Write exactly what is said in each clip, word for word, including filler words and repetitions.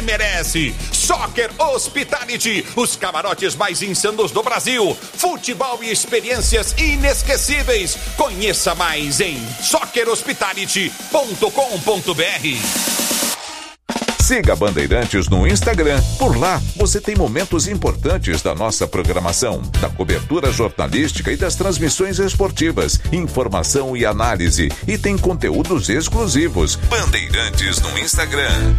merece. Soccer Hospitality, os camarotes mais insanos do Brasil. Futebol e experiências inesquecíveis. Conheça mais em soccer hospitality ponto com ponto b r. Siga Bandeirantes no Instagram. Por lá, você tem momentos importantes da nossa programação, da cobertura jornalística e das transmissões esportivas, informação e análise. E tem conteúdos exclusivos. Bandeirantes no Instagram.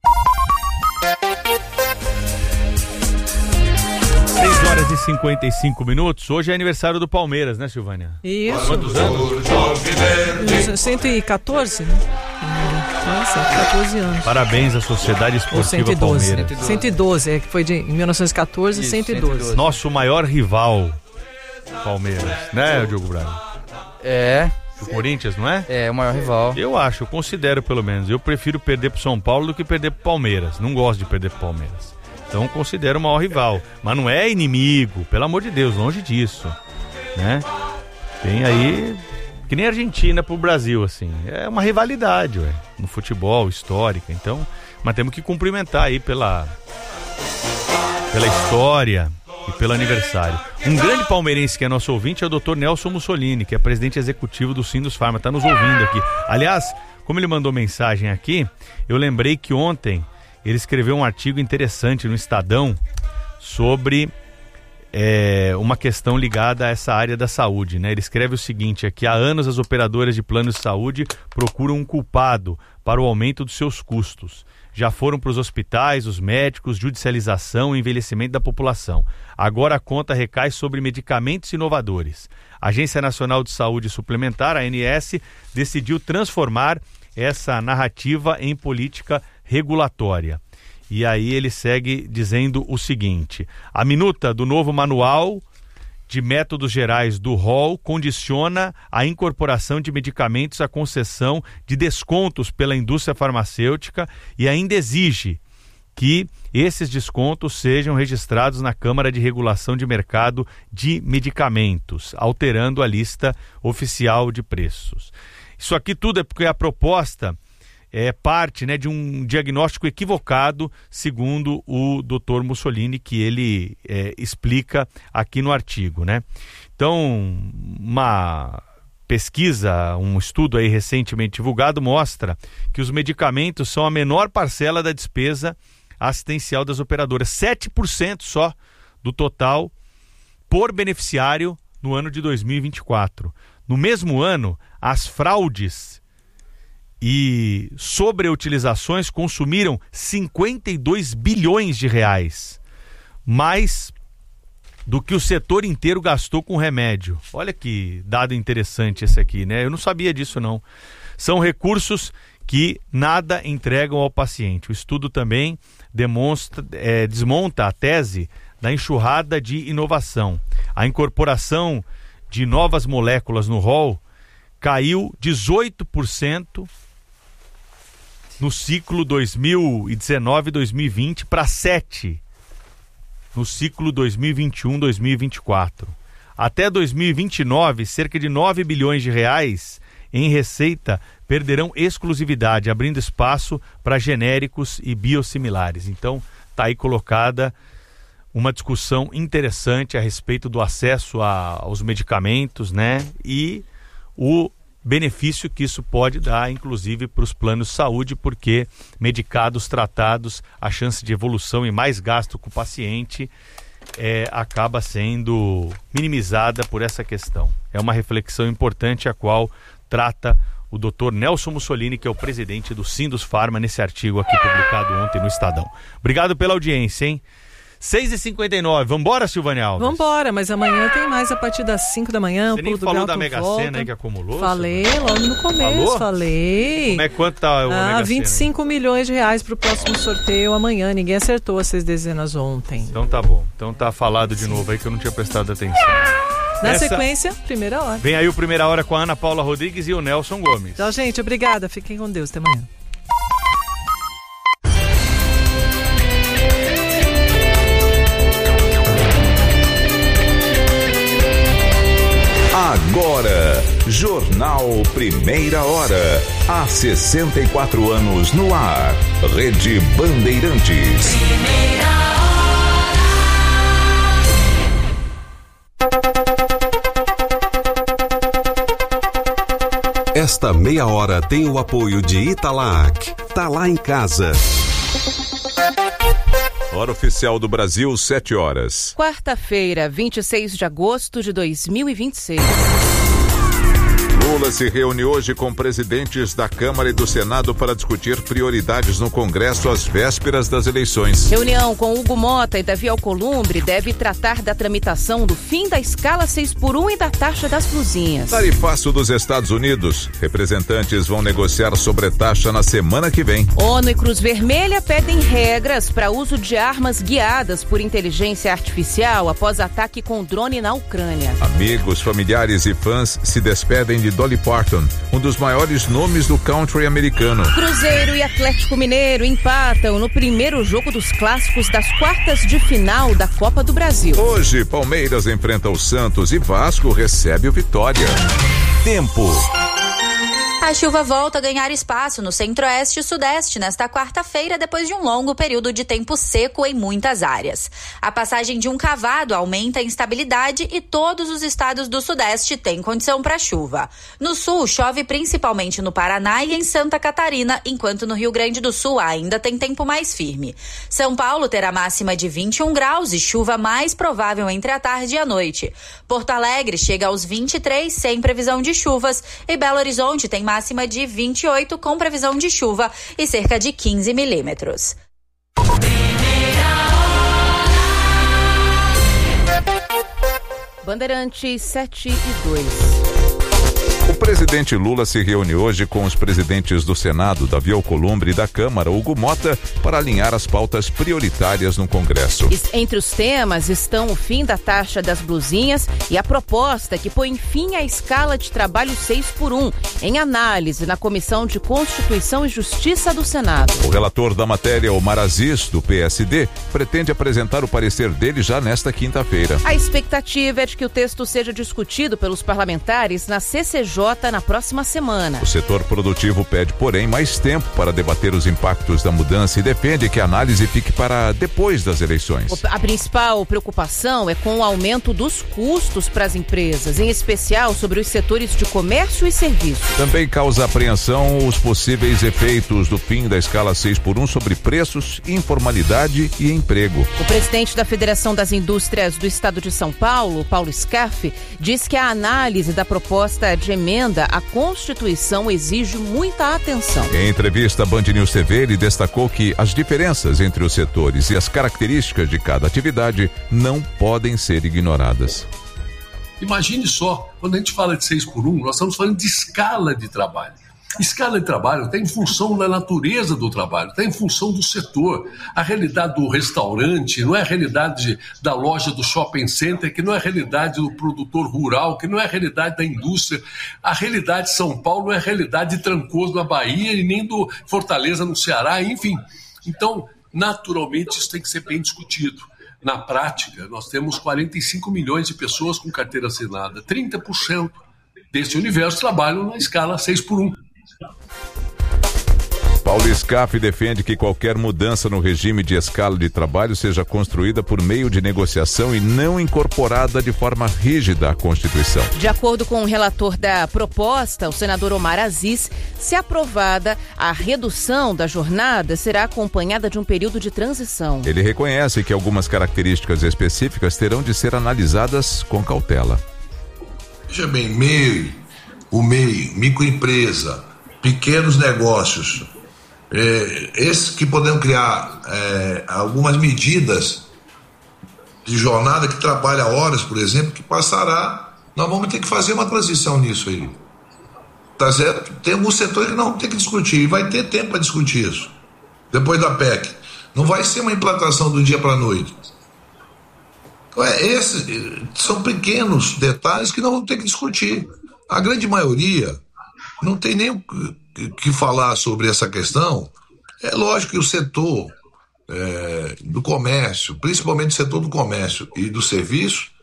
seis horas e cinquenta e cinco minutos. Hoje é aniversário do Palmeiras, né, Silvânia? Isso. Quantos anos? cento e catorze, né? cento e catorze anos. Parabéns à Sociedade Esportiva cento e doze. Palmeiras. cento e doze, é que foi de em mil novecentos e catorze, Isso, cento e doze. Nosso maior rival, Palmeiras, né, Diogo Braga? É. O Corinthians, não é? É, o maior rival. Eu acho, eu considero pelo menos. Eu prefiro perder pro São Paulo do que perder pro Palmeiras. Não gosto de perder pro Palmeiras. Então considero o maior rival. Mas não é inimigo, pelo amor de Deus, longe disso. Né? Tem aí, que nem a Argentina pro Brasil, assim. É uma rivalidade, ué, no futebol, histórica. Então, mas temos que cumprimentar aí pela, pela história e pelo aniversário. Um grande palmeirense que é nosso ouvinte é o doutor Nelson Mussolini, que é presidente executivo do Sindus Pharma. Tá nos ouvindo aqui. Aliás, como ele mandou mensagem aqui, eu lembrei que ontem ele escreveu um artigo interessante no Estadão sobre é, uma questão ligada a essa área da saúde, né? Ele escreve o seguinte, é que há anos as operadoras de planos de saúde procuram um culpado para o aumento dos seus custos. Já foram para os hospitais, os médicos, judicialização e envelhecimento da população. Agora a conta recai sobre medicamentos inovadores. A Agência Nacional de Saúde Suplementar, a A N S, decidiu transformar essa narrativa em política regulatória. E aí ele segue dizendo o seguinte: a minuta do novo manual de métodos gerais do R O L condiciona a incorporação de medicamentos à concessão de descontos pela indústria farmacêutica e ainda exige que esses descontos sejam registrados na Câmara de Regulação de Mercado de Medicamentos, alterando a lista oficial de preços. Isso aqui tudo é porque a proposta é parte, né, de um diagnóstico equivocado, segundo o doutor Mussolini, que ele é, explica aqui no artigo, né? Então, uma pesquisa, um estudo aí recentemente divulgado mostra que os medicamentos são a menor parcela da despesa assistencial das operadoras, sete por cento só do total por beneficiário no ano de dois mil e vinte e quatro. No mesmo ano, as fraudes e sobreutilizações consumiram cinquenta e dois bilhões de reais, mais do que o setor inteiro gastou com remédio. Olha que dado interessante esse aqui, né? Eu não sabia disso, não. São recursos que nada entregam ao paciente. O estudo também demonstra, é, desmonta a tese da enxurrada de inovação. A incorporação de novas moléculas no R O L caiu dezoito por cento no ciclo dois mil e dezenove dois mil e vinte para sete por cento no ciclo dois mil e vinte e um dois mil e vinte e quatro. Até dois mil e vinte e nove, cerca de nove bilhões de reais em receita perderão exclusividade, abrindo espaço para genéricos e biosimilares. Então, está aí colocada uma discussão interessante a respeito do acesso a, aos medicamentos, né? E o benefício que isso pode dar, inclusive, para os planos de saúde, porque medicados, tratados, a chance de evolução e mais gasto com o paciente é, acaba sendo minimizada por essa questão. É uma reflexão importante a qual trata o doutor Nelson Mussolini, que é o presidente do Sindus Pharma, nesse artigo aqui publicado ontem no Estadão. Obrigado pela audiência, hein? seis e cinquenta e nove, vambora, Silvânia Alves? Vambora, mas amanhã tem mais a partir das cinco da manhã. Você nem falou da Mega Sena aí que acumulou? Falei logo no começo, Falou? falei. Como é quanto tá o ah, Mega vinte e cinco Sena? milhões de reais pro próximo sorteio amanhã. Ninguém acertou as seis dezenas ontem. Então tá bom. Então tá falado de novo aí que eu não tinha prestado atenção. Na Essa... sequência, primeira hora. Vem aí o Primeira Hora com a Ana Paula Rodrigues e o Nelson Gomes. Tchau, gente. Obrigada. Fiquem com Deus. Até amanhã. Agora, Ju Jornal Primeira Hora. Há sessenta e quatro anos no ar. Rede Bandeirantes. Primeira Hora. Esta meia hora tem o apoio de Italac. Tá lá em casa. Hora oficial do Brasil, sete horas. Quarta-feira, vinte e seis de agosto de dois mil e vinte e seis. Lula se reúne hoje com presidentes da Câmara e do Senado para discutir prioridades no Congresso às vésperas das eleições. Reunião com Hugo Mota e Davi Alcolumbre deve tratar da tramitação do fim da escala seis por um e da taxa das blusinhas. Tarifaço dos Estados Unidos. Representantes vão negociar sobre taxa na semana que vem. ONU e Cruz Vermelha pedem regras para uso de armas guiadas por inteligência artificial após ataque com drone na Ucrânia. Amigos, familiares e fãs se despedem de Dolly Parton, um dos maiores nomes do country americano. Cruzeiro e Atlético Mineiro empatam no primeiro jogo dos clássicos das quartas de final da Copa do Brasil. Hoje, Palmeiras enfrenta o Santos e Vasco recebe o Vitória. Tempo. A chuva volta a ganhar espaço no centro-oeste e sudeste nesta quarta-feira, depois de um longo período de tempo seco em muitas áreas. A passagem de um cavado aumenta a instabilidade e todos os estados do sudeste têm condição para chuva. No sul, chove principalmente no Paraná e em Santa Catarina, enquanto no Rio Grande do Sul ainda tem tempo mais firme. São Paulo terá máxima de vinte e um graus e chuva mais provável entre a tarde e a noite. Porto Alegre chega aos vinte e três, sem previsão de chuvas, e Belo Horizonte tem máxima de vinte e oito, com previsão de chuva e cerca de quinze milímetros. Bandeirantes sete e dois. O presidente Lula se reúne hoje com os presidentes do Senado, Davi Alcolumbre, e da Câmara, Hugo Mota, para alinhar as pautas prioritárias no Congresso. Entre os temas estão o fim da taxa das blusinhas e a proposta que põe fim à escala de trabalho seis por um, em análise na Comissão de Constituição e Justiça do Senado. O relator da matéria, Omar Aziz, do P S D, pretende apresentar o parecer dele já nesta quinta-feira. A expectativa é de que o texto seja discutido pelos parlamentares na C C J na próxima semana. O setor produtivo pede, porém, mais tempo para debater os impactos da mudança e defende que a análise fique para depois das eleições. A principal preocupação é com o aumento dos custos para as empresas, em especial sobre os setores de comércio e serviços. Também causa apreensão os possíveis efeitos do fim da escala seis por um sobre preços, informalidade e emprego. O presidente da Federação das Indústrias do Estado de São Paulo, Paulo Scarfe, diz que a análise da proposta de emenda à Constituição exige muita atenção. Em entrevista à Band News T V, ele destacou que as diferenças entre os setores e as características de cada atividade não podem ser ignoradas. Imagine só, quando a gente fala de seis por um, nós estamos falando de escala de trabalho. Escala de trabalho está em função da natureza do trabalho, está em função do setor. A realidade do restaurante não é a realidade da loja do shopping center, que não é a realidade do produtor rural, que não é a realidade da indústria. A realidade de São Paulo não é a realidade de Trancoso na Bahia e nem do Fortaleza no Ceará, enfim. Então, naturalmente, isso tem que ser bem discutido. Na prática, nós temos quarenta e cinco milhões de pessoas com carteira assinada. trinta por cento desse universo trabalham na escala seis por um. Paulo Scarfe defende que qualquer mudança no regime de escala de trabalho seja construída por meio de negociação e não incorporada de forma rígida à Constituição. De acordo com o relator da proposta, o senador Omar Aziz, se aprovada, a redução da jornada será acompanhada de um período de transição. Ele reconhece que algumas características específicas terão de ser analisadas com cautela. Veja bem, M E I, o M E I, microempresa, pequenos negócios, é, esses que podemos criar é, algumas medidas de jornada que trabalha horas, por exemplo, que passará, nós vamos ter que fazer uma transição nisso aí. Tá certo? Tem alguns setores que não vamos ter que discutir, e vai ter tempo para discutir isso, depois da P E C. Não vai ser uma implantação do dia para a noite. É, esses são pequenos detalhes que nós vamos ter que discutir. A grande maioria não tem nem o que falar sobre essa questão. É lógico que o setor é, do comércio, principalmente o setor do comércio e do serviço,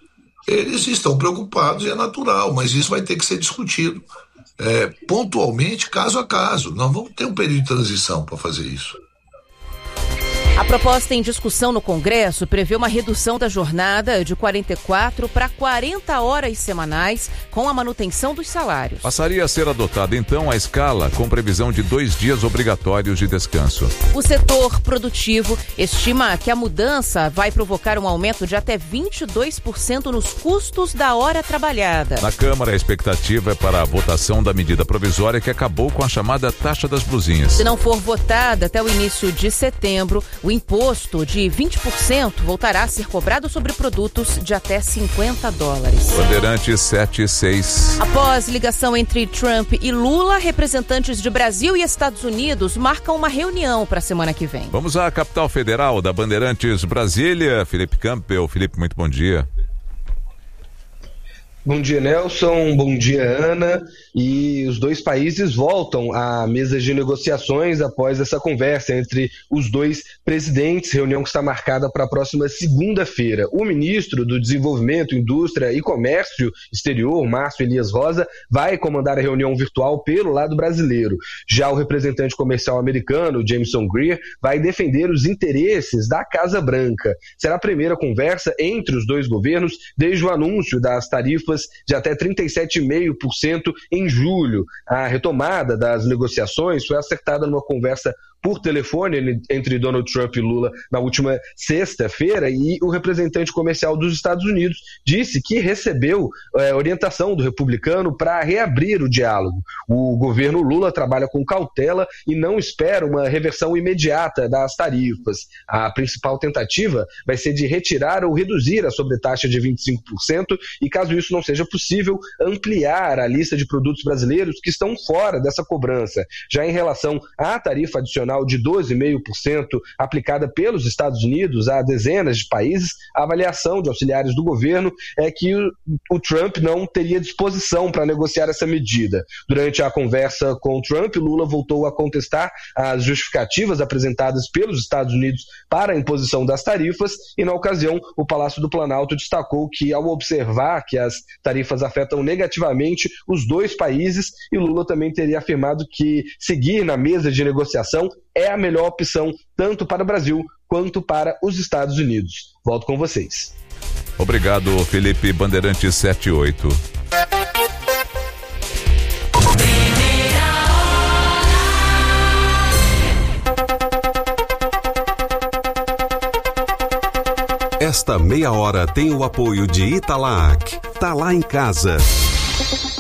eles estão preocupados e é natural, mas isso vai ter que ser discutido é, pontualmente, caso a caso. Nós vamos ter um período de transição para fazer isso. A proposta em discussão no Congresso prevê uma redução da jornada de quarenta e quatro para quarenta horas semanais, com a manutenção dos salários. Passaria a ser adotada, então, a escala com previsão de dois dias obrigatórios de descanso. O setor produtivo estima que a mudança vai provocar um aumento de até vinte e dois por cento nos custos da hora trabalhada. Na Câmara, a expectativa é para a votação da medida provisória que acabou com a chamada taxa das blusinhas. Se não for votada até o início de setembro, o imposto de vinte por cento voltará a ser cobrado sobre produtos de até cinquenta dólares. Bandeirantes sete e seis. Após ligação entre Trump e Lula, representantes de Brasil e Estados Unidos marcam uma reunião para a semana que vem. Vamos à capital federal da Bandeirantes, Brasília. Felipe Campbell. Felipe, muito bom dia. Bom dia, Nelson. Bom dia, Ana. E os dois países voltam à mesa de negociações após essa conversa entre os dois presidentes, reunião que está marcada para a próxima segunda-feira. O ministro do Desenvolvimento, Indústria e Comércio Exterior, Márcio Elias Rosa, vai comandar a reunião virtual pelo lado brasileiro. Já o representante comercial americano, Jameson Greer, vai defender os interesses da Casa Branca. Será a primeira conversa entre os dois governos desde o anúncio das tarifas de até trinta e sete vírgula cinco por cento em julho. A retomada das negociações foi acertada numa conversa por telefone entre Donald Trump e Lula na última sexta-feira, e o representante comercial dos Estados Unidos disse que recebeu é, orientação do republicano para reabrir o diálogo. O governo Lula trabalha com cautela e não espera uma reversão imediata das tarifas. A principal tentativa vai ser de retirar ou reduzir a sobretaxa de vinte e cinco por cento e, caso isso não seja possível, ampliar a lista de produtos brasileiros que estão fora dessa cobrança. Já em relação à tarifa adicional de doze vírgula cinco por cento aplicada pelos Estados Unidos a dezenas de países, a avaliação de auxiliares do governo é que o, o Trump não teria disposição para negociar essa medida. Durante a conversa com Trump, Lula voltou a contestar as justificativas apresentadas pelos Estados Unidos para a imposição das tarifas e, na ocasião, o Palácio do Planalto destacou que, ao observar que as tarifas afetam negativamente os dois países, e Lula também teria afirmado que seguir na mesa de negociação é a melhor opção tanto para o Brasil quanto para os Estados Unidos. Volto com vocês. Obrigado, Felipe. Bandeirantes sete e oito. Esta meia hora tem o apoio de Italac. Tá lá em casa.